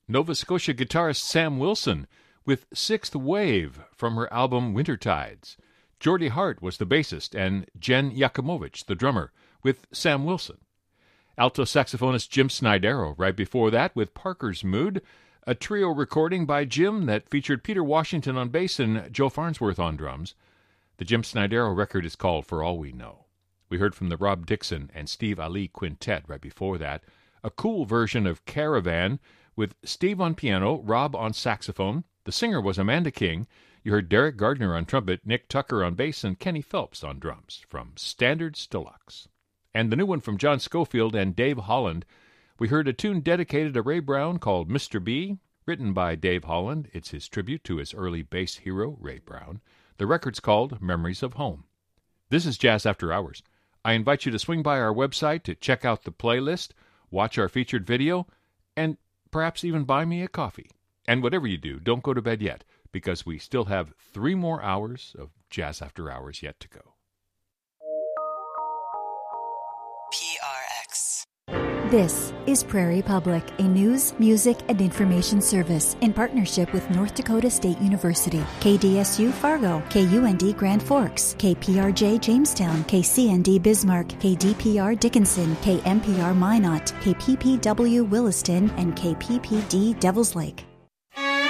Nova Scotia guitarist Sam Wilson with Sixth Wave from her album Wintertides. Geordie Hart was the bassist, and Jen Yakumovich the drummer, with Sam Wilson. Alto saxophonist Jim Snydero right before that with Parker's Mood, a trio recording by Jim that featured Peter Washington on bass and Joe Farnsworth on drums. The Jim Snydero record is called For All We Know. We heard from the Rob Dixon and Steve Ali Quintet right before that, a cool version of Caravan with Steve on piano, Rob on saxophone. The singer was Amanda King. You heard Derek Gardner on trumpet, Nick Tucker on bass, and Kenny Phelps on drums from Standards Deluxe. And the new one from John Schofield and Dave Holland. We heard a tune dedicated to Ray Brown called Mr. B, written by Dave Holland. It's his tribute to his early bass hero, Ray Brown. The record's called Memories of Home. This is Jazz After Hours. I invite you to swing by our website to check out the playlist, watch our featured video, and perhaps even buy me a coffee. And whatever you do, don't go to bed yet, because we still have 3 more hours of Jazz After Hours yet to go. PRX. This is Prairie Public, a news, music, and information service in partnership with North Dakota State University, KDSU Fargo, KUND Grand Forks, KPRJ Jamestown, KCND Bismarck, KDPR Dickinson, KMPR Minot, KPPW Williston, and KPPD Devils Lake.